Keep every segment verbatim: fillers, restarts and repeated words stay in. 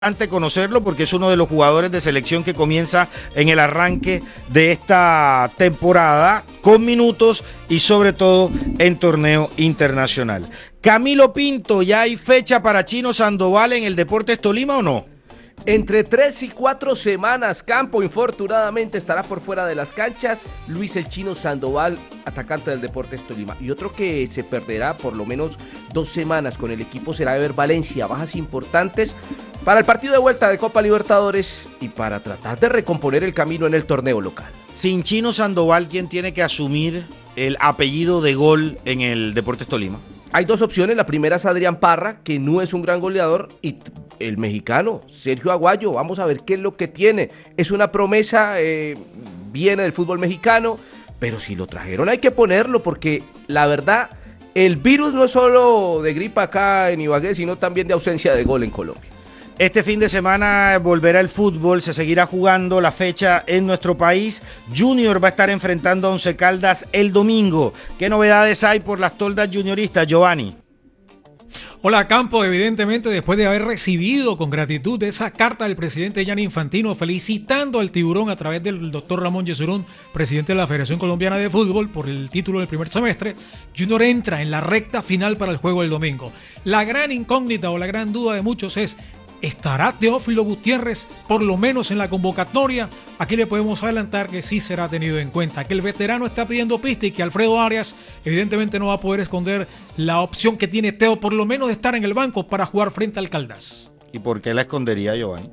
Ante conocerlo porque es uno de los jugadores de selección que comienza en el arranque de esta temporada con minutos y sobre todo en torneo internacional. Camilo Pinto, ¿ya hay fecha para Chino Sandoval en el Deportes Tolima o no? Entre tres y cuatro semanas, Campo infortunadamente estará por fuera de las canchas, Luis el Chino Sandoval, atacante del Deportes Tolima. Y otro que se perderá por lo menos dos semanas con el equipo será Ever Valencia, bajas importantes para el partido de vuelta de Copa Libertadores y para tratar de recomponer el camino en el torneo local. Sin Chino Sandoval, ¿quién tiene que asumir el apellido de gol en el Deportes Tolima? Hay dos opciones, la primera es Adrián Parra, que no es un gran goleador, y el mexicano, Sergio Aguayo, vamos a ver qué es lo que tiene. Es una promesa, eh, viene del fútbol mexicano, pero si lo trajeron hay que ponerlo, porque la verdad, el virus no es solo de gripa acá en Ibagué, sino también de ausencia de gol en Colombia. Este fin de semana volverá el fútbol, se seguirá jugando la fecha en nuestro país. Junior va a estar enfrentando a Once Caldas el domingo. ¿Qué novedades hay por las toldas junioristas, Giovanni? Hola Campo, evidentemente después de haber recibido con gratitud esa carta del presidente Gianni Infantino felicitando al Tiburón a través del doctor Ramón Yesurún, presidente de la Federación Colombiana de Fútbol, por el título del primer semestre, Junior entra en la recta final para el juego del domingo. La gran incógnita o la gran duda de muchos es: ¿estará Teófilo Gutiérrez por lo menos en la convocatoria? Aquí le podemos adelantar que sí será tenido en cuenta, que el veterano está pidiendo pista y que Alfredo Arias evidentemente no va a poder esconder la opción que tiene Teo, por lo menos de estar en el banco para jugar frente al Caldas. ¿Y por qué la escondería, Giovanni?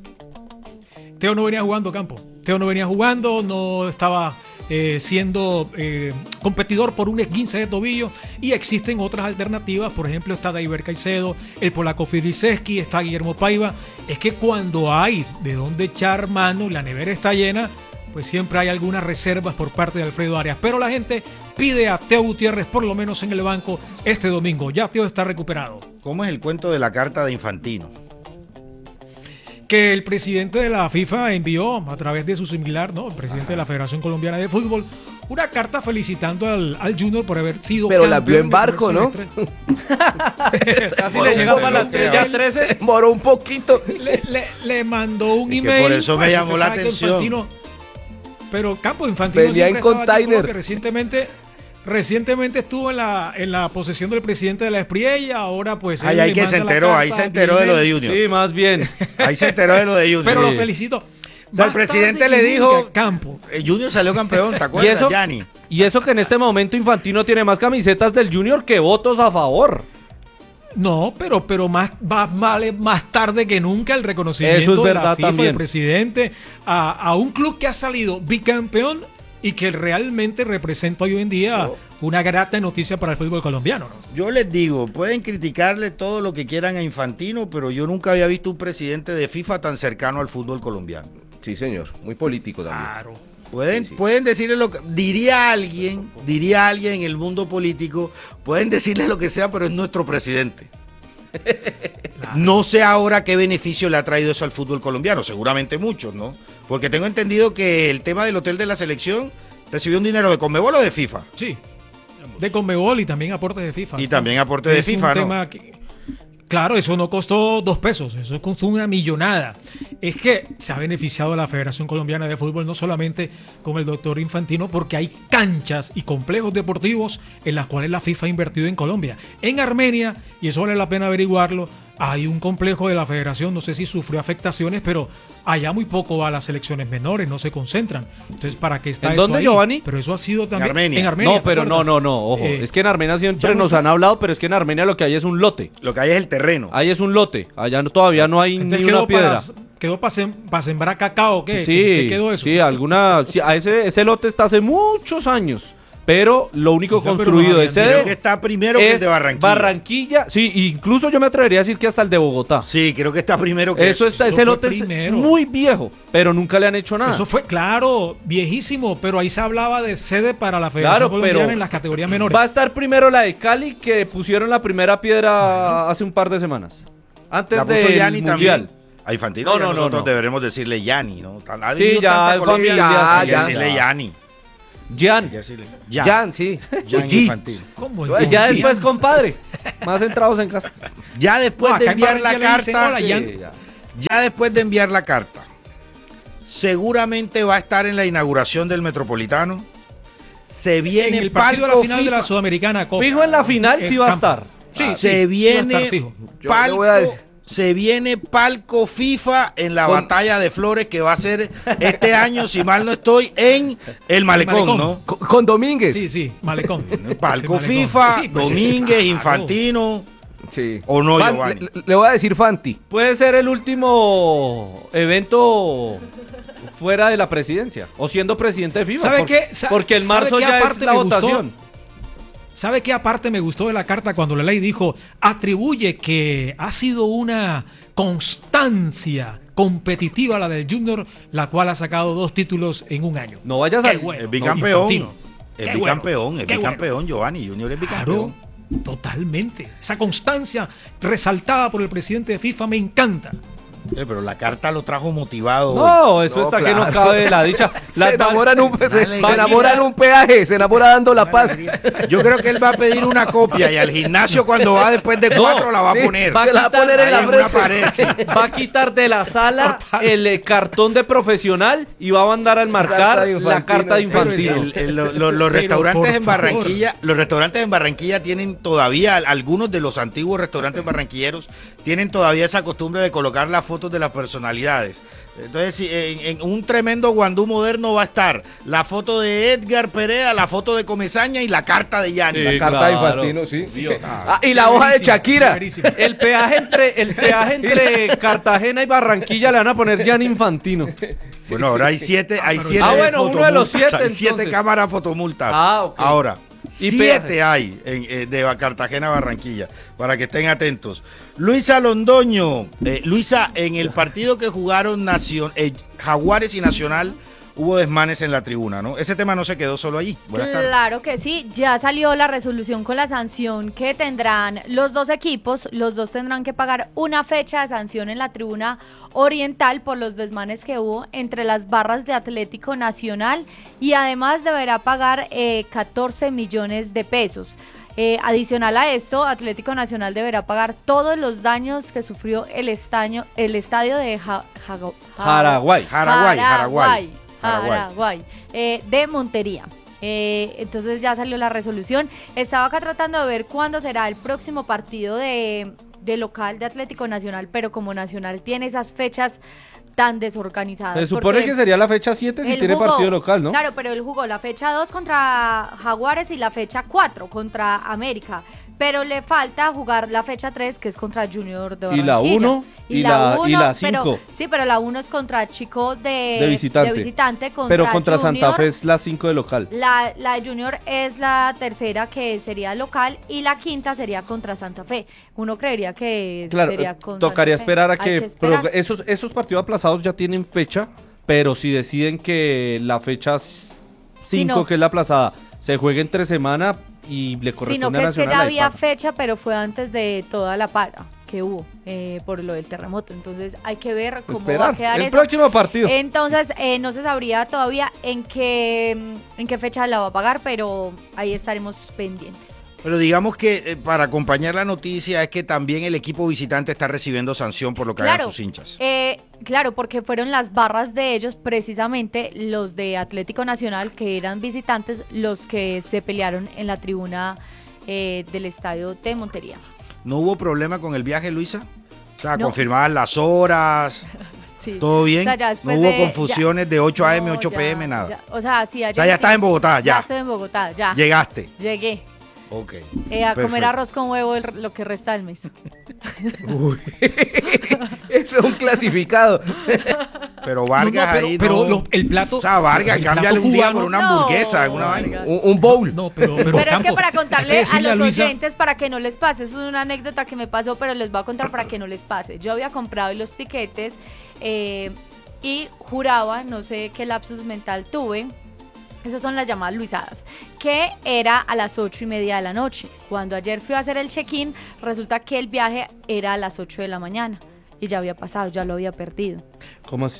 Teo no venía jugando, Campo. Teo no venía jugando, no estaba eh, siendo eh, competidor por un esguince de tobillo, y existen otras alternativas. Por ejemplo, está Daiber Caicedo, el polaco Filiszewski, está Guillermo Paiva. Es que cuando hay de dónde echar mano, la nevera está llena, pues siempre hay algunas reservas por parte de Alfredo Arias. Pero la gente pide a Teo Gutiérrez por lo menos en el banco este domingo. Ya Teo está recuperado. ¿Cómo es el cuento de la carta de Infantino? Que el presidente de la FIFA envió a través de su similar, ¿no? El presidente Ajá. de la Federación Colombiana de Fútbol, una carta felicitando al, al Junior por haber sido Pero la vio en barco, ¿no? Casi le llega para las estrella trece. Moró un poquito. Le, le, le mandó un es email. Por eso me llamó la atención. Infantino, pero Campo Infantino venía en container. Que recientemente... Recientemente estuvo en la en la posesión del presidente de la Espriella, ahora pues... Ahí hay que se enteró, ahí se enteró de lo de Junior. Sí, más bien. Ahí se enteró de lo de Junior. Pero sí. lo felicito. O sea, el presidente le dijo, Campo. El Junior salió campeón, ¿te acuerdas, ¿Y eso, Gianni? Y eso que en este momento Infantino tiene más camisetas del Junior que votos a favor. No, pero, pero más, más, vale más tarde que nunca el reconocimiento eso es verdad, de la FIFA, también. del presidente a, a un club que ha salido bicampeón y que realmente representa hoy en día oh. una grata noticia para el fútbol colombiano, ¿no? Yo les digo, pueden criticarle todo lo que quieran a Infantino, pero yo nunca había visto un presidente de FIFA tan cercano al fútbol colombiano. Sí, señor, muy político también. Claro. Pueden, sí, sí. pueden decirle lo que... Diría alguien, diría alguien en el mundo político, pueden decirle lo que sea, pero es nuestro presidente. Claro. No sé ahora qué beneficio le ha traído eso al fútbol colombiano, seguramente muchos, ¿no? Porque tengo entendido que el tema del hotel de la selección recibió un dinero de Conmebol o de FIFA. Sí, de Conmebol y también aportes de FIFA. Y también aportes de es FIFA, un ¿no? Tema que, claro, eso no costó dos pesos, eso costó una millonada. Es que se ha beneficiado a la Federación Colombiana de Fútbol no solamente con el doctor Infantino, porque hay canchas y complejos deportivos en las cuales la FIFA ha invertido en Colombia. En Armenia, y eso vale la pena averiguarlo, hay un complejo de la federación, no sé si sufrió afectaciones, pero allá muy poco va a las selecciones menores, no se concentran. Entonces, ¿para qué está ¿En eso dónde, ahí? Giovanni? Pero eso ha sido también en Armenia. En Armenia No, pero no, no, no, ojo. Eh, es que en Armenia siempre no nos está... han hablado, pero es que en Armenia lo que hay es un lote. Lo que hay es el terreno. Ahí es un lote. Allá no, todavía no hay Entonces, ni una piedra. Para, ¿Quedó para sem pa sembrar cacao o qué? Sí, ¿Qué quedó eso? sí, alguna... Sí, a ese, ese lote está hace muchos años. Pero lo único ya, construido no, de sede creo que está primero que el de Barranquilla. Barranquilla, sí, incluso yo me atrevería a decir que hasta el de Bogotá. Sí, creo que está primero que eso. Está, eso ese lote es muy viejo, pero nunca le han hecho nada. Eso fue, claro, viejísimo, pero ahí se hablaba de sede para la Federación claro, Colombiana en las categorías menores. Va a estar primero la de Cali, que pusieron la primera piedra bueno. hace un par de semanas. Antes del Mundial. A Infantino no, no, nosotros no, no. deberemos decirle Yanni, ¿no? Sí, ya, el familia, ya, ya, decirle Yanni. Jan. Jan, Jan, sí. Jan Infantino. ¿Cómo? Ya después, compadre. Más centrados en casa. Ya después no, de enviar la carta. Dicen, hola, Jan. Sí, ya. Ya después de enviar la carta, seguramente va a estar en la inauguración del Metropolitano. Se viene en el partido de la final FIFA. de la Sudamericana Copa. Fijo en la final sí va a estar. Sí, se sí, viene sí va a estar fijo. Yo palco, le voy a decir. se viene palco FIFA en la Con- batalla de Flores que va a ser este año, si mal no estoy, en el Malecón, Malecón. ¿no? Con, con Domínguez. Sí, sí, Malecón. Palco El Malecón. FIFA, Sí, pues, Domínguez, claro. Infantino. Sí. ¿O no, Fan- Giovanni? le, le voy a decir Fanti. Puede ser el último evento fuera de la presidencia o siendo presidente de FIFA. ¿Sabe por- qué? Sa- Porque en ¿sabe marzo qué ya es aparte la me gustó? votación. ¿Sabe qué aparte me gustó de la carta cuando la ley dijo, atribuye que ha sido una constancia competitiva la del Junior, la cual ha sacado dos títulos en un año? No vayas a... Qué bueno. Es bicampeón. Infantino. Es Qué bicampeón, bueno, es qué bicampeón, bueno. Giovanni. Junior es bicampeón. Claro, totalmente. Esa constancia resaltada por el presidente de FIFA me encanta. Eh, pero la carta lo trajo motivado. hoy. No, eso No, está claro. que no cabe de la dicha. Se Las enamoran un, Una se, alegría. se enamoran un peaje, se enamora dando la paz. Yo creo que él va a pedir una copia y al gimnasio cuando va después de No, cuatro la va sí, a poner. va se la va a poner en Ahí la en una frente. pared, sí. Va a quitar de la sala Total. el eh, cartón de profesional y va a mandar a enmarcar Carta de la carta de Infantino. Infantino. El- el- lo- lo- los Pero, restaurantes por en favor. Barranquilla, los restaurantes en Barranquilla tienen todavía, algunos de los antiguos restaurantes barranquilleros tienen todavía esa costumbre de colocar las fotos de las personalidades. Entonces, si en, en un tremendo guandú moderno va a estar la foto de Edgar Perea, la foto de Comesaña y la carta de Yanni. Sí. La carta de claro. Infantino, sí. Dios. Ah, y la hoja de Shakira. Chéverísimo. El peaje entre el peaje entre Cartagena y Barranquilla le van a poner Gianni Infantino. Bueno, ahora hay siete, hay siete Ah, bueno, uno de los fotomultas, siete, hay siete entonces. cámaras fotomultas. Ah, ok. Ahora, Y siete peajes. hay en, eh, de Cartagena a Barranquilla, para que estén atentos. Luisa Londoño, eh, Luisa, en el partido que jugaron Nacion, eh, Jaguares y Nacional, hubo desmanes en la tribuna, ¿no? Ese tema no se quedó solo allí. Buenas tardes. Claro que sí, ya salió la resolución con la sanción que tendrán los dos equipos. Los dos tendrán que pagar una fecha de sanción en la tribuna oriental por los desmanes que hubo entre las barras de Atlético Nacional y además deberá pagar eh, catorce millones de pesos. Eh, adicional a esto, Atlético Nacional deberá pagar todos los daños que sufrió el, estaño, el estadio de Ja- Jago- Ja- Paraguay. Jaraguay, Jaraguay. Jaraguay, Jaraguay. Jaraguay, eh, de Montería. Eh, entonces ya salió la resolución. Estaba acá tratando de ver cuándo será el próximo partido de, de local de Atlético Nacional, pero como Nacional tiene esas fechas tan desorganizadas. Se supone porque que sería la fecha siete si él tiene jugó- partido local, ¿no? Claro, pero él jugó la fecha dos contra Jaguares y la fecha cuatro contra América. Pero le falta jugar la fecha tres, que es contra Junior de Y la Barranquilla. uno, y la- y la pero- cinco. sí, pero la uno es contra Chico de, De visitante. visitante, contra Pero contra Santa Junior. Fe es la cinco de local. La, la de Junior es la tercera, que sería local, y la quinta sería contra Santa Fe. Uno creería que Claro, sería eh, con tocaría Santa Fe. esperar a Hay que, esperar. pero esos, esos partidos aplazados ya tienen fecha, pero si deciden que la fecha cinco, no. que es la aplazada, se juegue entre semana y le corresponde Sino que a es que Nacional. ya ahí había paga. fecha, pero fue antes de toda la para que hubo eh, por lo del terremoto. Entonces hay que ver cómo va Esperar. a quedar El eso. próximo partido. Entonces eh, no se sabría todavía en qué, en qué fecha la va a pagar, pero ahí estaremos pendientes. Pero digamos que eh, para acompañar la noticia es que también el equipo visitante está recibiendo sanción por lo que hagan Claro, sus hinchas. eh, claro, porque fueron las barras de ellos, precisamente los de Atlético Nacional, que eran visitantes, los que se pelearon en la tribuna eh, del estadio de Montería. ¿No hubo problema con el viaje, Luisa? O sea, No. confirmadas las horas, Sí. todo bien. O sea, ya No después hubo de- confusiones de ocho a eme, No, ocho pe eme, ya, nada. ya. O sea, sí, ayer O sea, ya sí. estás en Bogotá, ya. Ya estoy en Bogotá, ya. Llegaste. Llegué Ok. eh, a comer Perfecto. arroz con huevo el- lo que resta del mes. Eso es un clasificado. Pero Vargas No, no, pero, ahí pero no. lo- el plato. O sea, Vargas, el cámbiale plato un día cubano- por una No, hamburguesa, alguna vaina. Vargas. Un, un bowl. No, pero, pero, Pero es que Campo, para hay que contarle a decirle los Luisa- oyentes, para que no les pase, eso es una anécdota que me pasó, pero les voy a contar para que no les pase. Yo había comprado los tiquetes eh, y juraba, no sé qué lapsus mental tuve, esas son las llamadas luisadas, que era a las ocho y media de la noche. Cuando ayer fui a hacer el check-in, resulta que el viaje era a las ocho de la mañana y ya había pasado, ya lo había perdido. ¿Cómo así?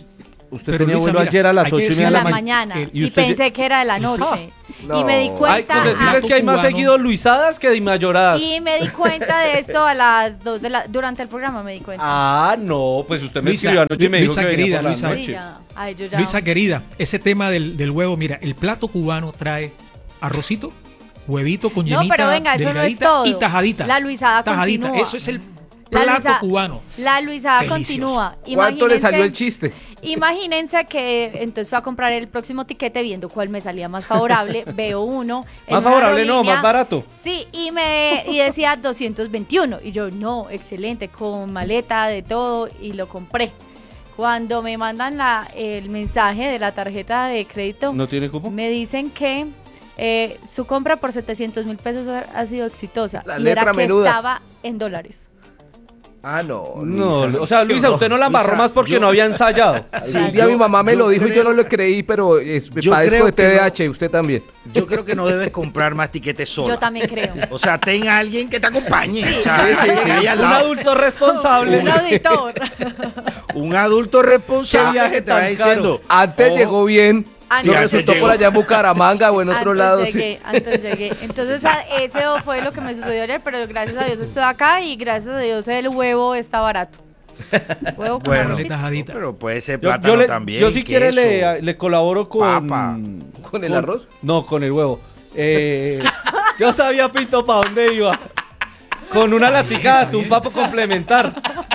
Usted Pero, tenía Luisa, vuelo mira, ayer a las hay que ocho y de media la de la mañana mañana. y, pensé que era de la noche. Y me di Ay, cuenta. con decirles ah, que hay más cubano. seguido Luisadas que de mayoradas. y me di cuenta de eso a las dos de la durante el programa me di cuenta. Ah, no, pues usted me Luisa, escribió anoche y me dijo Luisa que venía querida, por la Luisa. Sí, noche. ya. Ay, yo ya- Luisa querida, ese tema del, del huevo, mira, el plato cubano trae arrocito, huevito con No, yemita pero venga, eso no es delgadita todo. y tajadita. La Luisada tajadita. continúa. Eso es el La plato Luisa- cubano. La Luisada Delicioso. continúa. ¿Cuánto le salió el Imagínense- chiste? Imagínense que entonces fui a comprar el próximo tiquete viendo cuál me salía más favorable. Veo uno. en Más una favorable no, aerolínea. más barato. Sí, y me y decía doscientos veintiuno. Y yo, no, excelente, con maleta, de todo, y lo compré. Cuando me mandan la, el mensaje de la tarjeta de crédito, ¿No tiene cupo? me dicen que eh, su compra por setecientos mil pesos ha, ha sido exitosa. La y letra era que menuda. estaba en dólares. Ah, no. No, Luisa. o sea, Luisa, usted no la amarró Luisa, más porque yo- no había ensayado. Sí, Sí, un día yo- mi mamá me yo lo dijo y yo creo- no lo creí, pero es, Yo padezco creo de que T D A no. H, usted también. Yo creo que no debes comprar más tiquetes sola. Yo también creo. O sea, ten a alguien que te acompañe. O sea, Sí, sí, alguien sí. ahí al Un lado. adulto responsable. Un auditor. Un adulto Qué responsable viaje que te va tan diciendo. Antes "Ojo, llegó bien, Antes no antes resultó llegó. por allá en Bucaramanga o en otro antes lado. Llegué, sí. Antes llegué. Entonces, a- eso fue lo que me sucedió ayer, pero gracias a Dios estoy acá y gracias a Dios el huevo está barato. Huevo con Bueno, arrocito. Tajadita. pero puede ser Yo, plátano yo le- también. yo si quiere queso. le, le colaboro con... Papa. ¿Con el arroz? No, con el huevo. Eh, yo sabía, Pinto, para dónde iba. Con una latica de atún para complementar.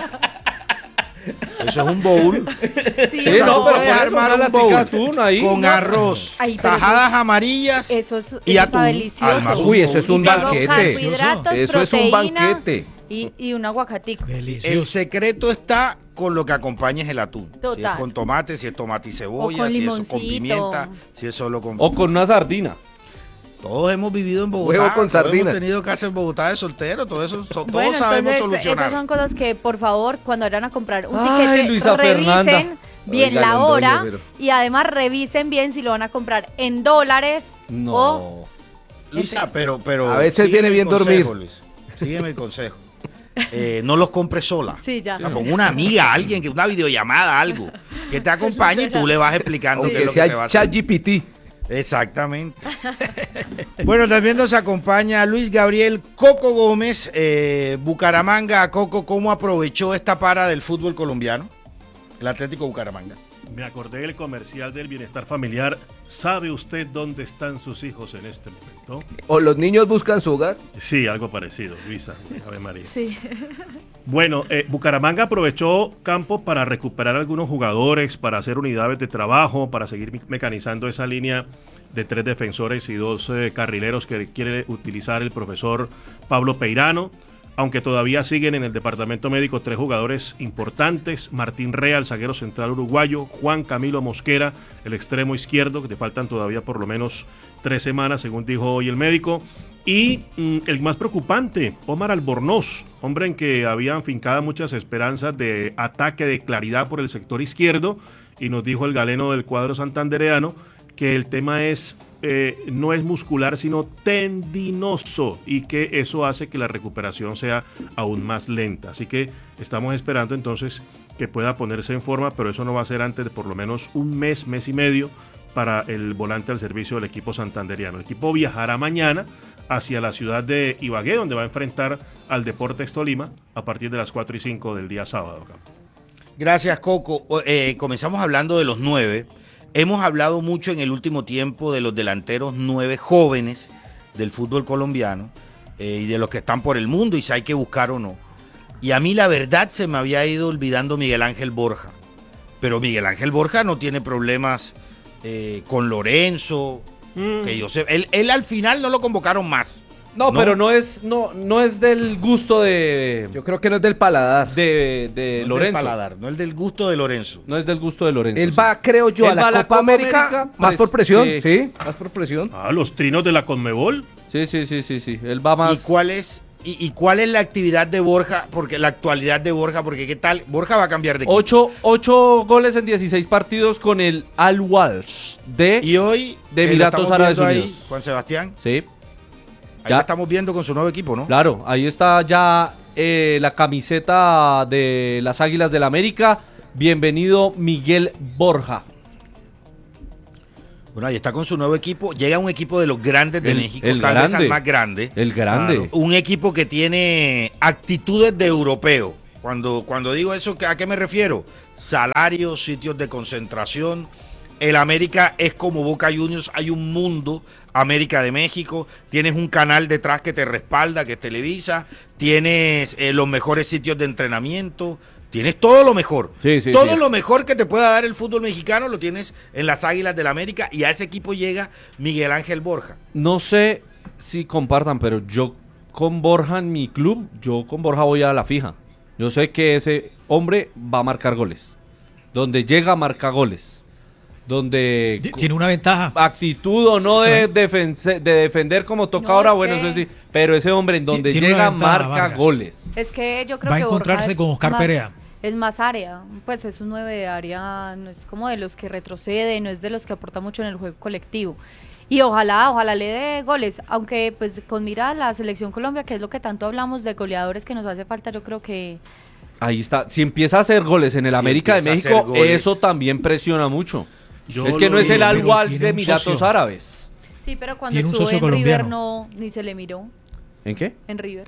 Eso es un bowl. Sí, Sí, eso- no, pero puedes por eso armar una un latica bowl de atún ahí. con No. arroz, Ay, pero tajadas eso- amarillas Eso es, y eso está atún. delicioso. Armas Uy, eso es Y un tengo banquete. carbohidratos, Eso es un proteína banquete. Y, y un aguacatico. El Delicioso. secreto está con lo que acompañes el atún. Si es Total. con tomate, si es tomate y cebolla, O con si es con limoncito. pimienta, si es solo con... O con una sardina. Todos hemos vivido en Bogotá, Huevo con todos sardina. hemos tenido casa en Bogotá de soltero, todo eso, so- todos Bueno, sabemos entonces solucionar. esas son cosas que por favor cuando vayan a comprar un Ay, tiquete Luisa revisen Fernanda. bien Oiga, la Londoño, hora pero- y además revisen bien si lo van a comprar en dólares o No. Luisa, pero, pero A veces sígueme viene el bien consejo, dormir. Luis. Sígueme el consejo. Eh, no los compres sola. sí ya. O sea, con una amiga, alguien, que una videollamada, algo, que te acompañe y tú le vas explicando qué es Aunque lo que se va sea a hacer. ChatGPT. Exactamente. Bueno, también nos acompaña Luis Gabriel Coco Gómez, eh, Bucaramanga. Coco, ¿cómo aprovechó esta para del fútbol colombiano? El Atlético Bucaramanga. Me acordé del comercial del bienestar familiar. ¿Sabe usted dónde están sus hijos en este momento? O los niños buscan su hogar. Sí, algo parecido, Luisa. Ave María. Sí. Bueno, eh, Bucaramanga aprovechó campo para recuperar algunos jugadores, para hacer unidades de trabajo, para seguir me- mecanizando esa línea de tres defensores y dos eh, carrileros que quiere utilizar el profesor Pablo Peirano. Aunque todavía siguen en el departamento médico tres jugadores importantes: Martín Rea, el zaguero central uruguayo; Juan Camilo Mosquera, el extremo izquierdo, que te faltan todavía por lo menos tres semanas, según dijo hoy el médico. Y mm, el más preocupante, Omar Albornoz, hombre en que habían fincado muchas esperanzas de ataque, de claridad por el sector izquierdo, y nos dijo el galeno del cuadro santandereano que el tema es eh, no es muscular sino tendinoso, y que eso hace que la recuperación sea aún más lenta. Así que estamos esperando entonces que pueda ponerse en forma, pero eso no va a ser antes de por lo menos un mes, mes y medio para el volante al servicio del equipo santandereano. El equipo viajará mañana hacia la ciudad de Ibagué, donde va a enfrentar al Deportes Tolima a partir de las cuatro y cinco del día sábado. Gracias, Coco. O- eh, comenzamos hablando de los nueve. Hemos hablado mucho en el último tiempo de los delanteros nueve jóvenes del fútbol colombiano eh, y de los que están por el mundo y si hay que buscar o no. Y a mí la verdad se me había ido olvidando Miguel Ángel Borja. Pero Miguel Ángel Borja no tiene problemas eh, con Lorenzo, Mm. que yo sé. Él, él al final no lo convocaron más. No, No. pero no es, no, no es del gusto de, Yo creo que no es del paladar. de, de No es del Lorenzo. paladar, no el del gusto de Lorenzo. No es del gusto de Lorenzo. Él sí. va, creo yo, Él a la va Copa, a la Copa América, América, más pues, por presión, sí. sí. Más por presión. Ah, los trinos de la Conmebol. Sí, sí, sí, sí, sí. Él va más. ¿Y cuál es y, y cuál es la actividad de Borja? Porque la actualidad de Borja, porque qué tal, Borja va a cambiar de equipo. Ocho, ocho goles en dieciséis partidos con el Al Walsh de. Y hoy de eh, lo Emiratos estamos Árabes viendo ahí, Unidos. Juan Sebastián. Sí, Ahí Ya. lo estamos viendo con su nuevo equipo, ¿no? claro. Ahí está ya eh, la camiseta de las Águilas del América Bienvenido Miguel Borja. Bueno, ahí está con su nuevo equipo. Llega un equipo de los grandes de El- México, el tal grande. vez al más grande. El grande. Claro. Un equipo que tiene actitudes de europeo. Cuando, cuando digo eso, ¿a qué me refiero? Salarios, sitios de concentración. El América es como Boca Juniors, hay un mundo América de México, tienes un canal detrás que te respalda, que es Televisa, tienes eh, los mejores sitios de entrenamiento, tienes todo lo mejor. Sí, sí, todo sí. lo mejor que te pueda dar el fútbol mexicano lo tienes en las Águilas del América y a ese equipo llega Miguel Ángel Borja. No sé si compartan, pero yo con Borja en mi club, yo con Borja voy a la fija. Yo sé que ese hombre va a marcar goles. Donde llega, marca goles. Donde Tiene una ventaja. actitud o no Sí, de, sí. defense- de defender como toca No, ahora, es bueno, que- eso sí. Pero ese hombre en donde Tiene llega, una ventaja, marca Vargas. goles. Es que yo creo Va a que Borja encontrarse es con Oscar más- Perea. Es más área, pues es un nueve de área, no es como de los que retrocede, no es de los que aporta mucho en el juego colectivo. Y ojalá, ojalá le dé goles, aunque pues con mira a la selección Colombia, que es lo que tanto hablamos de goleadores que nos hace falta, yo creo que Ahí está. Si empieza a hacer goles en el Si América de empieza a México, hacer goles. eso también presiona mucho. Yo es que no lo es el digo, pero Al-Wal tiene de un Emiratos socio. Árabes. sí, pero cuando Tiene un estuvo socio en River colombiano. no, ni se le miró, ¿En qué? en River.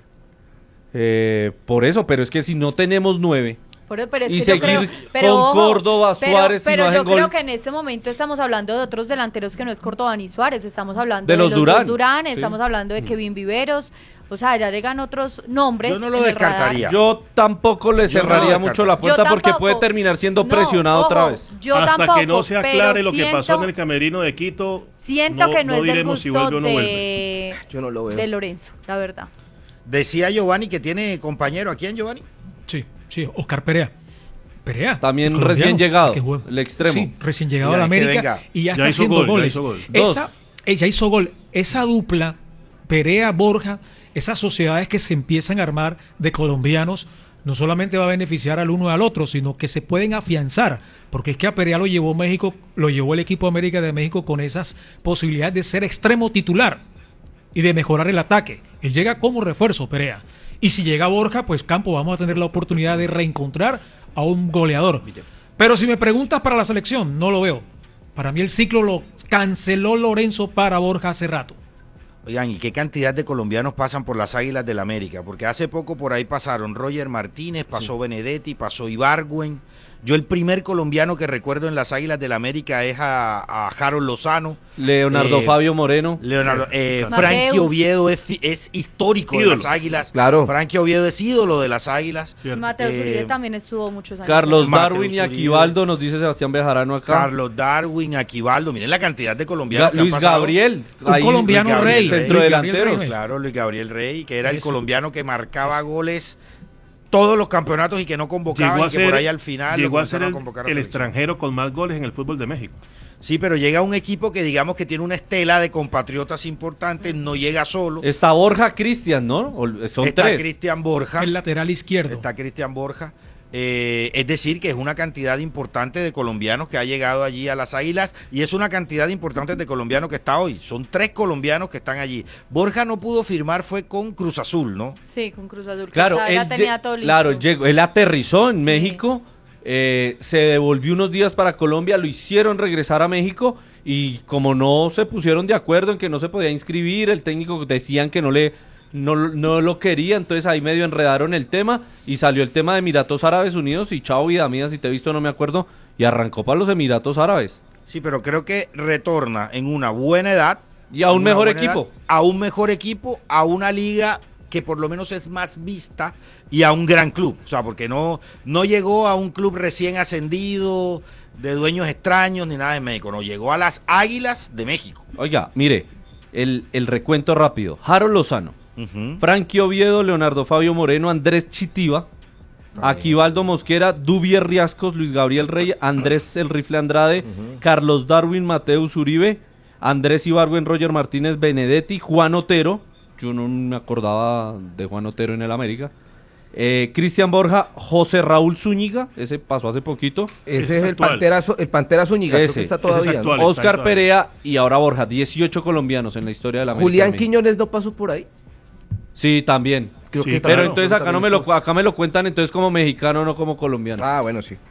Eh, por eso, pero es que si no tenemos nueve. Por- pero es Y que seguir yo creo, pero con ojo, Córdoba, pero- Suárez, si pero no yo hacen creo gol. que en este momento estamos hablando de otros delanteros que no es Córdoba ni Suárez, estamos hablando De de, los los Durán. dos Durán, Sí. estamos hablando de Kevin Viveros, o sea, ya llegan otros nombres. Yo no lo en el radar. descartaría. Yo tampoco le Yo no cerraría lo mucho la descarto. puerta Yo porque tampoco. puede terminar siendo No, presionado ojo, otra vez. Yo Hasta tampoco, que no se pero aclare lo que pasó siento- en el camerino de Quito, Siento que no, es del diremos si gusto vuelve o no vuelve. de, Yo no lo veo. de Lorenzo, la verdad. Decía Giovanni que tiene compañero. ¿A quién, Giovanni? Sí, sí, Oscar Perea. Perea. También el colombiano, recién llegado, que juega- el extremo. Sí, recién llegado Ya, a la que América venga. y ya, Ya está hizo haciendo gol, ya goles. hizo gol. Dos. Esa, ella hizo gol. Esa dupla, Perea, Borja, esas sociedades que se empiezan a armar de colombianos, no solamente va a beneficiar al uno y al otro, sino que se pueden afianzar, porque es que a Perea lo llevó México, lo llevó el equipo América de México con esas posibilidades de ser extremo titular y de mejorar el ataque. Él llega como refuerzo, Perea. Y si llega Borja, pues Campo, vamos a tener la oportunidad de reencontrar a un goleador. Pero si me preguntas para la selección, no lo veo. Para mí el ciclo lo canceló Lorenzo para Borja hace rato. Oigan, ¿y qué cantidad de colombianos pasan por las Águilas del América? Porque hace poco por ahí pasaron Roger Martínez, pasó Benedetti, pasó Ibargüen. Yo el primer colombiano que recuerdo en las Águilas del América es a, a Harold Lozano. Leonardo Eh, Fabio Moreno. Leonardo, eh, Mateus. Frankie Oviedo es, fi- es histórico Ídolo. de las Águilas. Claro. Frankie Oviedo es ídolo de las Águilas. ¿cierto? Mateo Eh, Zuribe también estuvo muchos años. Carlos Mateus Darwin y Uribe. Aquivaldo, nos dice Sebastián Bejarano acá. Carlos Darwin, Aquivaldo. Miren la cantidad de colombianos Ga- que han Luis pasado. Gabriel. Un ahí, colombiano Luis Gabriel rey. Rey. centro Luis Gabriel delanteros. Rey. Claro, Luis Gabriel Rey, que era el Eso. colombiano que marcaba goles todos los campeonatos y que no convocaba Llegó y a que ser, por ahí al final lo llegó a ser comenzaron el, convocar a el selección. extranjero con más goles en el fútbol de México. Sí, pero llega un equipo que digamos que tiene una estela de compatriotas importantes, no llega solo. Está Borja Cristian, ¿no? O- Son Está tres. Cristian Borja. El lateral izquierdo. Está Cristian Borja. Eh, es decir, que es una cantidad importante de colombianos que ha llegado allí a las Águilas y es una cantidad importante de colombianos que está hoy. Son tres colombianos que están allí. Borja no pudo firmar, fue con Cruz Azul, ¿no? Sí, con Cruz Azul. que Claro, estaba- ya él, tenía lle- todo listo. claro, llegó, él aterrizó en Sí. México, eh, se devolvió unos días para Colombia, lo hicieron regresar a México y como no se pusieron de acuerdo en que no se podía inscribir, el técnico decían que no le no, no lo quería, entonces ahí medio enredaron el tema y salió el tema de Emiratos Árabes Unidos y chao vida mía, si te he visto no me acuerdo, y arrancó para los Emiratos Árabes. Sí, pero creo que retorna en una buena edad. Y a un una mejor buena edad, equipo. a un mejor equipo, a una liga que por lo menos es más vista y a un gran club. O sea, porque no, no llegó a un club recién ascendido, de dueños extraños ni nada de México. No, llegó a las Águilas de México. Oiga, mire, el, el recuento rápido. Harold Lozano, Ujú. Frankie Oviedo, Leonardo Fabio Moreno, Andrés Chitiva, Aquivaldo Mosquera, Dubier Riascos, Luis Gabriel Rey, Andrés El Rifle Andrade, Carlos Darwin, Mateus Uribe, Andrés Ibargüen, Roger Martínez, Benedetti, Juan Otero, yo no me acordaba de Juan Otero en el América, eh, Cristian Borja, José Raúl Zúñiga, ese pasó hace poquito, Ese Ese es es el actual. Pantera, Zú- el Pantera Zúñiga, creo Ese, que está ese es todavía. ¿no? actual. está Oscar todavía. Perea y ahora Borja, dieciocho colombianos en la historia de la América. Julián de México. Quiñones no pasó por ahí. Sí, también. Creo Sí, que claro. Pero entonces acá no me lo también acá me lo cuentan entonces como mexicano, no como colombiano. estuvo. Ah, bueno, sí.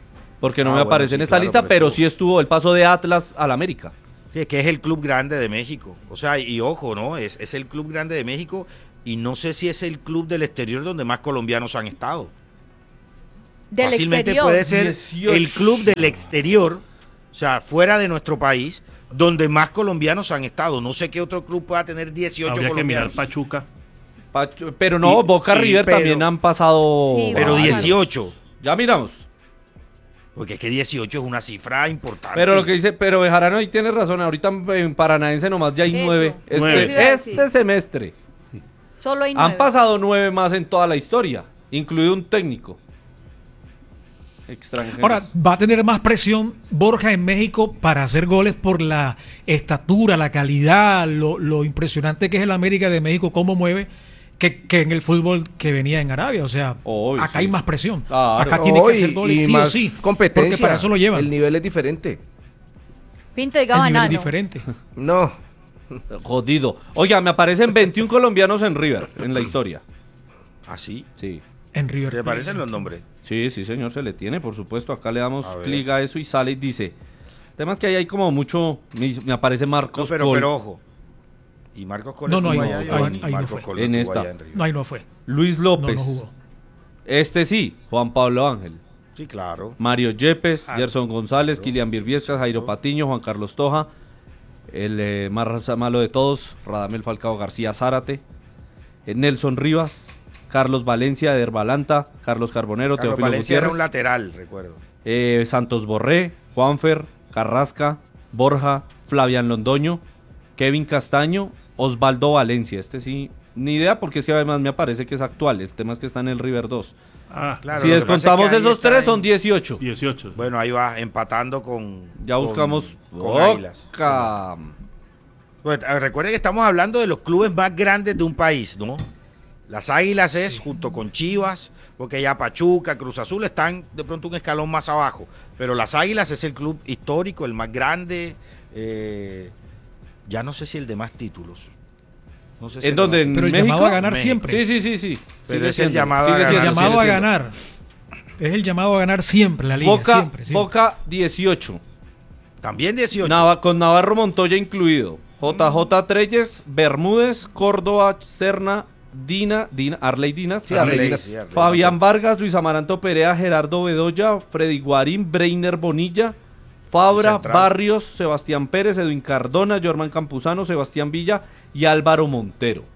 porque no Ah, me bueno, aparece sí, en esta claro, lista, pero pero estuvo. sí estuvo el paso de Atlas al América. Sí, es que es el club grande de México. O sea, y ojo, ¿no? Es, es el club grande de México y no sé si es el club del exterior donde más colombianos han estado. Del Fácilmente exterior. puede ser dieciocho. el club del exterior, o sea, fuera de nuestro país, donde más colombianos han estado. No sé qué otro club pueda tener dieciocho Habría que mirar colombianos. Pachuca. Pacho- Pero no, Y- Boca y- River pero- también han pasado. Sí, Pero Boca. dieciocho. Ya miramos. Porque es que dieciocho es una cifra importante. Pero lo que dice, pero Bejarano ahí tiene razón, ahorita en Paranaense nomás ya hay Eso. nueve. Este, Nueve. Eso iba a este decir. semestre. Solo hay nueve. Han pasado nueve más en toda la historia, incluido un técnico extranjero. Ahora, va a tener más presión Borja en México para hacer goles por la estatura, la calidad, lo, lo impresionante que es el América de México, cómo mueve, que, que en el fútbol que venía en Arabia. O sea, Obvio, acá sí. hay más presión. Claro. Acá tiene No, que y- hacer goles y sí o más sí. competencia. Porque para eso lo llevan. El nivel es diferente. Pinto, diga El nivel es banano. diferente. No. Jodido. Oiga, me aparecen veintiún colombianos en River, en la historia. ¿Así? Sí. En River ¿Te Plate. parecen los nombres? Sí, sí, señor, se le tiene, por supuesto. Acá le damos A ver. clic a eso y sale y dice. El tema es que ahí hay como mucho. Me, me aparece No, Marcos pero, Col, pero ojo. Y Marcos Col No, no, estuvo ahí allá, no, Giovanni, ahí- ahí no Marcos fue. Col En estuvo esta. allá en River. No, ahí no fue. Luis No, López. no jugó. Este sí, Juan Pablo Ángel. Sí, claro. Mario Yepes, Ah, Gerson González, claro, Kilian Birbiescas, Jairo claro. Patiño, Juan Carlos Toja, el eh, más malo de todos, Radamel Falcao García Zárate, eh, Nelson Rivas, Carlos Valencia, Eder Balanta, Carlos Carbonero, Carlos Teófilo Valencia era un Gutiérrez, lateral, recuerdo. eh, Santos Borré, Juanfer, Carrasca, Borja, Flavián Londoño, Kevin Castaño, Osvaldo Valencia. Este sí, ni idea porque es que además me aparece que es actual. El tema es que está en el River dos. Ah, Claro, Si lo que pasa es descontamos que ahí esos está tres en- son dieciocho. dieciocho. Bueno, ahí va, empatando con. Ya con- buscamos con Águilas. Boca. Bueno, eh, recuerden que estamos hablando de los clubes más grandes de un país, ¿no? Las Águilas es junto con Chivas, porque ya Pachuca, Cruz Azul están de pronto un escalón más abajo. Pero las Águilas es el club histórico, el más grande. eh, ya no sé si el de más títulos. No sé si ¿En el de dónde? más- ¿En Pero el México? llamado a ganar México. siempre. Sí, sí, sí, sí. Pero Sigue es el siendo, llamado a sigue ganar. siendo, llamado sigue a siendo. ganar. Es el llamado a ganar siempre la liga. Boca, siempre, siempre. Boca dieciocho. También dieciocho. Nava- con Navarro Montoya incluido. J J Treyes, Bermúdez, Córdoba, Serna, Dina, Dina Arley Dinas, Sí, Arley Arley, Dinas. sí, Arley. Fabián Vargas, Luis Amaranto Perea, Gerardo Bedoya, Freddy Guarín, Breiner Bonilla, Fabra, Central. Barrios, Sebastián Pérez, Edwin Cardona, Jorman Campuzano, Sebastián Villa y Álvaro Montero.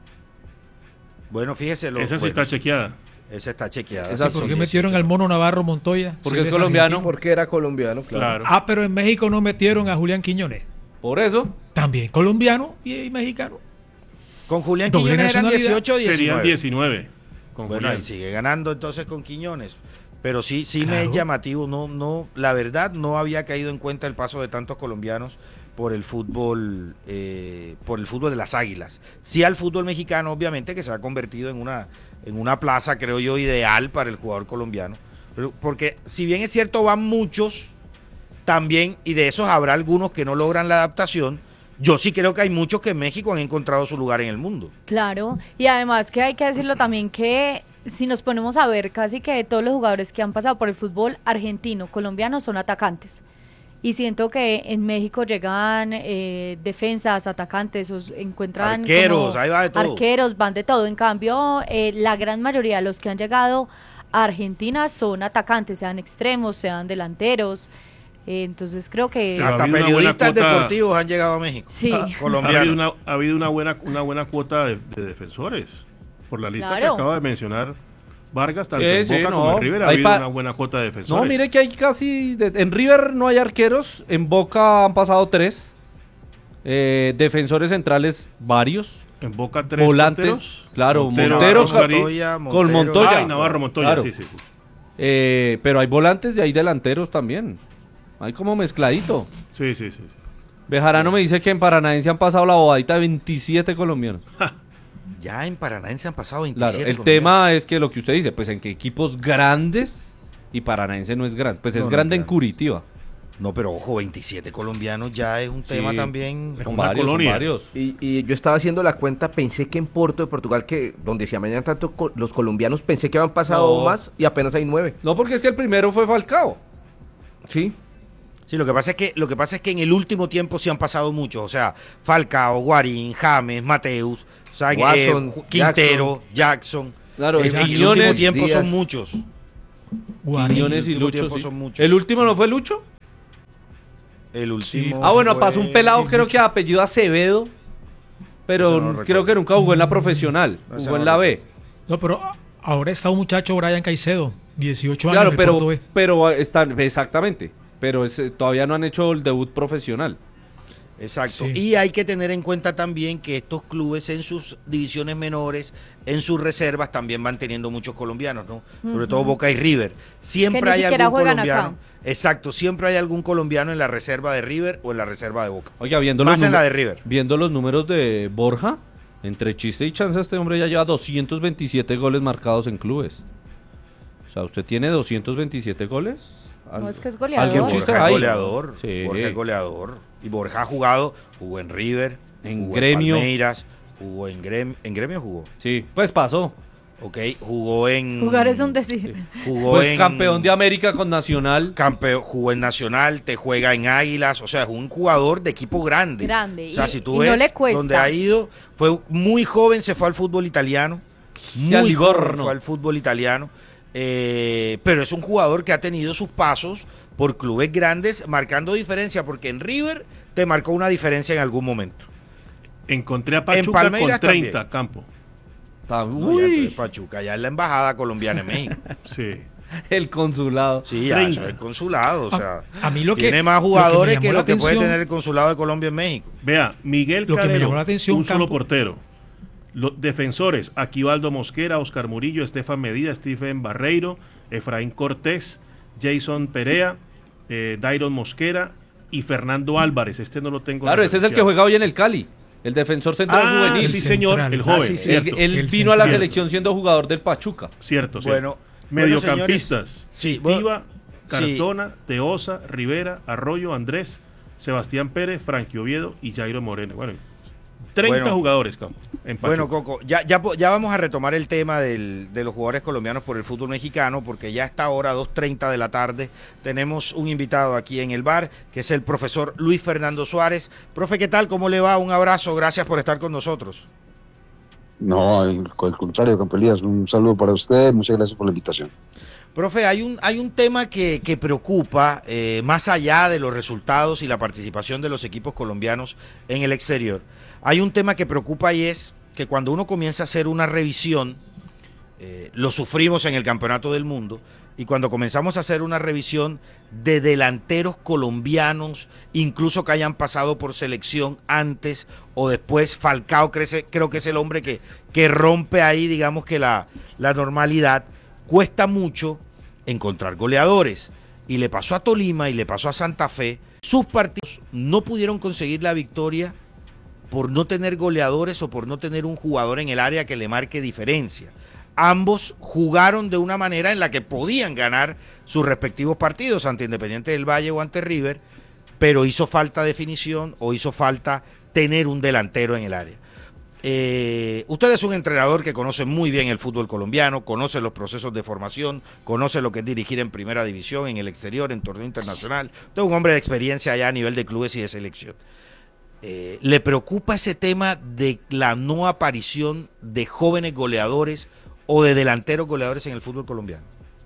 Bueno, fíjese. Lo, Esa sí bueno, está chequeada. Esa está chequeada. Esa sí, ¿Por son qué metieron dieciocho. al mono Navarro Montoya? Porque Si es él colombiano. argentino. Porque era colombiano, claro. Claro. Ah, pero en México no metieron a Julián Quiñones. Por eso, También colombiano y, y mexicano. Con Julián Doble Quiñones eran nacionalidad. dieciocho o Serían diecinueve. diecinueve. Con Bueno, Julián. ahí sigue ganando entonces con Quiñones. Pero sí, sí me es Claro. llamativo. No, no, la verdad no había caído en cuenta el paso de tantos colombianos por el fútbol, eh, por el fútbol de las Águilas. Sí al fútbol mexicano, obviamente, que se ha convertido en una, en una plaza, creo yo, ideal para el jugador colombiano. Pero- porque si bien es cierto, van muchos, también, y de esos habrá algunos que no logran la adaptación. Yo sí creo que hay muchos que en México han encontrado su lugar en el mundo. Claro, y además que hay que decirlo también que si nos ponemos a ver casi que todos los jugadores que han pasado por el fútbol argentino, colombiano son atacantes. Y siento que en México llegan eh, defensas, atacantes, o s- encuentran Arqueros, como ahí va de todo. arqueros, van de todo. En cambio, eh, la gran mayoría de los que han llegado a Argentina son atacantes, sean extremos, sean delanteros. Eh, entonces creo que Pero ha Hasta habido una buena periodistas cuota- deportivos han llegado a México. sí. Ha habido Colombianos. una, ha habido una buena, una buena cuota de, de defensores. Por la lista Claro. que acaba de mencionar Vargas, tanto Sí, en sí, Boca no. como en River, ha Hay habido pa- una buena cuota de defensores. no, mire que hay casi. de- en River no hay arqueros. En Boca han pasado tres. Eh, defensores centrales, varios. En Boca tres Volantes, porteros. claro, Montero, Montero, Oscarí, Montoya, con Montero. Montoya. Ah, y Navarro Montoya, Claro. sí, sí, sí. Eh, pero hay volantes y hay delanteros también. Hay como mezcladito. Sí, sí, sí, sí. Bejarano me dice que en Paranaense han pasado la bobadita de veintisiete colombianos. Ya en Paranaense han pasado Claro, veintisiete. el colombianos. tema es que lo que usted dice, pues en que equipos grandes y Paranaense no es grande. Pues No, es no, grande en claro. Curitiba. No, pero ojo, veintisiete colombianos ya es un Sí. tema también. Es Son una varios, son colonia. varios. Y, y yo estaba haciendo la cuenta, pensé que en Porto de Portugal, que donde se amañan tanto co- los colombianos, pensé que habían pasado No. más y apenas hay nueve. No, porque es que el primero fue Falcao. Sí. Sí, lo que pasa es que lo que pasa es que en el último tiempo sí han pasado muchos, o sea, Falcao, Guarín, James, Mateus, o sea, Watson, eh, Quintero, Jackson. Claro, en, en el Quiñones, último tiempo Díaz. son muchos. Quiñones y último Lucho, tiempo sí. son muchos. ¿El último no fue Lucho? El último. Ah, bueno, fue- pasó un pelado, creo que de apellido Acevedo, pero Eso no creo recuerdo. que nunca jugó en la profesional, Eso jugó no en la B. No, pero ahora está un muchacho, Brian Caicedo, dieciocho Claro, años. en el Porto pero, B. pero están, exactamente, pero es, todavía no han hecho el debut profesional. Exacto. Sí. Y hay que tener en cuenta también que estos clubes en sus divisiones menores, en sus reservas, también van teniendo muchos colombianos, ¿no? Sobre todo Boca y River. Siempre Que ni hay siquiera algún juegan colombiano. acá. Exacto, siempre hay algún colombiano en la reserva de River o en la reserva de Boca. Oiga, viendo Más los, en la número- de River. viendo los números de Borja, entre chiste y chance este hombre ya lleva doscientos veintisiete goles marcados en clubes. O sea, ¿usted tiene doscientos veintisiete goles? No, Al- es que es goleador. ¿Algún Borja chiste es ahí? goleador. Sí. Borja es goleador. Y Borja ha jugado, jugó en River, En jugó Gremio. en Palmeiras, jugó en Gremio. En Gremio jugó. Sí, pues pasó. Ok, jugó en. Jugar es un decir. Jugó Pues en. campeón de América con Nacional. Campeón, jugó en Nacional, te juega en Águilas, o sea, es un jugador de equipo grande. Grande, O sea, y- si tú y ves no le cuesta. donde ha ido, fue muy joven, se fue al fútbol italiano. Muy al joven Livorno. fue al fútbol italiano. eh, pero es un jugador que ha tenido sus pasos por clubes grandes, marcando diferencia, porque en River te marcó una diferencia en algún momento. Encontré a Pachuca con Palmeiras treinta, también. Campo. Ta- No, ya, entonces, Uy, Pachuca, ya es la embajada colombiana en México. Sí. el consulado. Sí, ya, treinta. eso es el consulado, o A- sea, a mí lo que- tiene más lo que me jugadores llamó que la lo que puede atención- tener el consulado de Colombia en México. Vea, Miguel Lo que me Calero, llamó la atención, un solo Campo. portero. Los defensores, Aquivaldo Mosquera, Oscar Murillo, Estefan Medida, Stephen Barreiro, Efraín Cortés, Jason Perea, eh, Dairon Mosquera y Fernando Álvarez. Este no lo tengo. Claro, ese es el que referenciado. juega hoy en el Cali. El defensor central Ah, juvenil. sí, El señor, central. el joven. Ah, sí, sí. cierto. Él, él El vino a la central. selección siendo jugador del Pachuca. Cierto, cierto. Bueno, Mediocampistas. bueno, señores, sí, Tiva, bueno, sí. Cartona, Teosa, Rivera, Arroyo, Andrés, Sebastián Pérez, Frankie Oviedo y Jairo Moreno. Bueno, treinta Bueno. jugadores, Campo, en Pachuca. Bueno, Coco, ya, ya, po- ya vamos a retomar el tema del- de los jugadores colombianos por el fútbol mexicano, porque ya a esta hora, dos treinta de la tarde, tenemos un invitado aquí en el bar, que es el profesor Luis Fernando Suárez. Profe, ¿qué tal? ¿Cómo le va? Un abrazo, gracias por estar con nosotros. No, al, al contrario, Campo Elías, un saludo para usted, muchas gracias por la invitación. Profe, hay un, hay un tema que, que preocupa, eh, más allá de los resultados y la participación de los equipos colombianos en el exterior. Hay un tema que preocupa y es que cuando uno comienza a hacer una revisión, eh, lo sufrimos en el Campeonato del Mundo, y cuando comenzamos a hacer una revisión de delanteros colombianos, incluso que hayan pasado por selección antes o después, Falcao crece, creo que es el hombre que, que rompe ahí, digamos que la, la normalidad, cuesta mucho encontrar goleadores. Y le pasó a Tolima y le pasó a Santa Fe. Sus partidos no pudieron conseguir la victoria por no tener goleadores o por no tener un jugador en el área que le marque diferencia. Ambos jugaron de una manera en la que podían ganar sus respectivos partidos ante Independiente del Valle o ante River, pero hizo falta definición o hizo falta tener un delantero en el área. Eh, usted es un entrenador que conoce muy bien el fútbol colombiano, conoce los procesos de formación, conoce lo que es dirigir en primera división, en el exterior, en torneo internacional. Usted es un hombre de experiencia allá a nivel de clubes y de selección. Eh, ¿Le preocupa ese tema de la no aparición de jóvenes goleadores o de delanteros goleadores en el fútbol colombiano?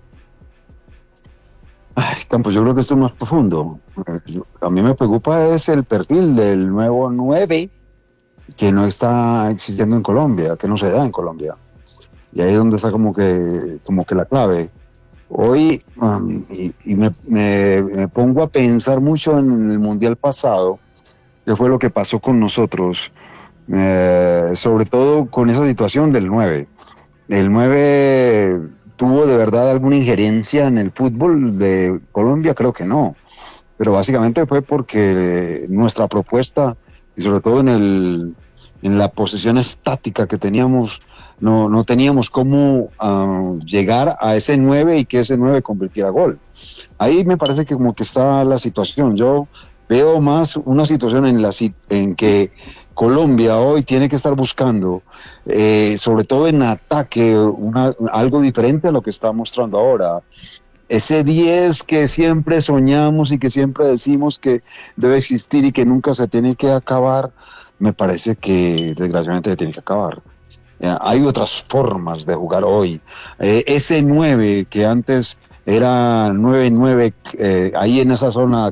Ay, Campos, yo creo que esto es más profundo. Eh, yo- A mí me preocupa es el perfil del nuevo nueve que no está existiendo en Colombia, que no se da en Colombia. Y ahí es donde está como que, como que la clave. Hoy, um, y, y me, me- me pongo a pensar mucho en el Mundial pasado, que fue lo que pasó con nosotros, eh, sobre todo con esa situación del nueve. El nueve tuvo de verdad alguna injerencia en el fútbol de Colombia, creo que no, pero básicamente fue porque nuestra propuesta y sobre todo en el en la posición estática que teníamos, no, no teníamos cómo uh, llegar a ese nueve y que ese nueve convirtiera gol. Ahí me parece que como que está la situación. Yo veo más una situación en la en que Colombia hoy tiene que estar buscando, eh, sobre todo en ataque, una, algo diferente a lo que está mostrando ahora. ese diez que siempre soñamos y que siempre decimos que debe existir y que nunca se tiene que acabar, me parece que desgraciadamente se tiene que acabar. Eh, hay otras formas de jugar hoy. Eh, ese nueve que antes era nueve nueve, eh, ahí en esa zona